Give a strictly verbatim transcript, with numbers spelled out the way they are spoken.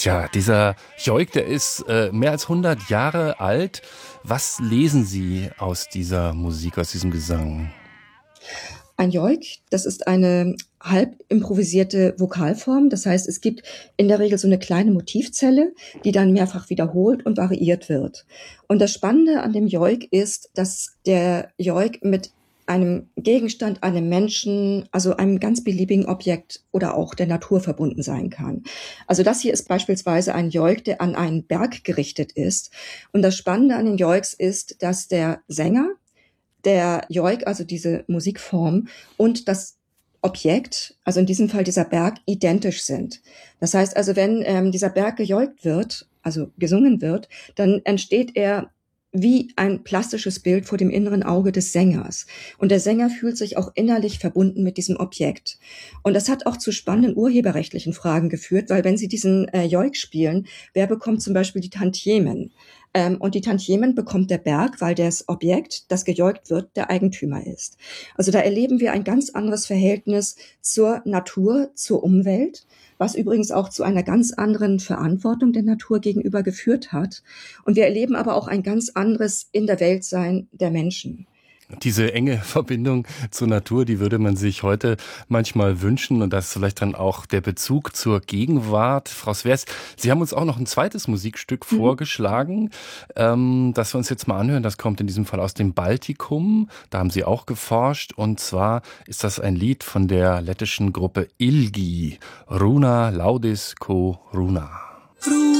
Tja, dieser Joik, der ist äh, mehr als hundert Jahre alt. Was lesen Sie aus dieser Musik, aus diesem Gesang? Ein Joik, das ist eine halb improvisierte Vokalform. Das heißt, es gibt in der Regel so eine kleine Motivzelle, die dann mehrfach wiederholt und variiert wird. Und das Spannende an dem Joik ist, dass der Joik mit einem Gegenstand, einem Menschen, also einem ganz beliebigen Objekt oder auch der Natur verbunden sein kann. Also das hier ist beispielsweise ein Joik, der an einen Berg gerichtet ist. Und das Spannende an den Joiks ist, dass der Sänger, der Joik, also diese Musikform, und das Objekt, also in diesem Fall dieser Berg, identisch sind. Das heißt also, wenn ähm, dieser Berg gejoikt wird, also gesungen wird, dann entsteht er wie ein plastisches Bild vor dem inneren Auge des Sängers. Und der Sänger fühlt sich auch innerlich verbunden mit diesem Objekt. Und das hat auch zu spannenden urheberrechtlichen Fragen geführt, weil wenn Sie diesen äh, Joik spielen, wer bekommt zum Beispiel die Tantiemen? Ähm, und die Tantiemen bekommt der Berg, weil das Objekt, das gejoikt wird, der Eigentümer ist. Also da erleben wir ein ganz anderes Verhältnis zur Natur, zur Umwelt, was übrigens auch zu einer ganz anderen Verantwortung der Natur gegenüber geführt hat. Und wir erleben aber auch ein ganz anderes in der Weltsein der Menschen. Diese enge Verbindung zur Natur, die würde man sich heute manchmal wünschen. Und das ist vielleicht dann auch der Bezug zur Gegenwart. Frau Swers, Sie haben uns auch noch ein zweites Musikstück Mhm. vorgeschlagen, ähm, das wir uns jetzt mal anhören. Das kommt in diesem Fall aus dem Baltikum. Da haben Sie auch geforscht. Und zwar ist das ein Lied von der lettischen Gruppe Ilgi. Runa laudis ko runa.